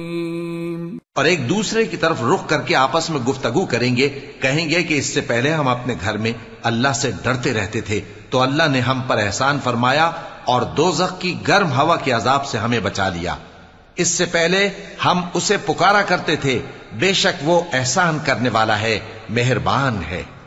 और एक दूसरे की तरफ रुख करके आपस में गुफ्तगू करेंगे, कहेंगे कि इससे पहले हम अपने घर में अल्लाह से डरते रहते थे, तो अल्लाह ने हम पर एहसान फरमाया और दोज़ख की गर्म हवा के अजाब से हमें बचा लिया। इससे पहले हम उसे पुकारा करते थे, बेशक वो एहसान करने वाला है, मेहरबान है।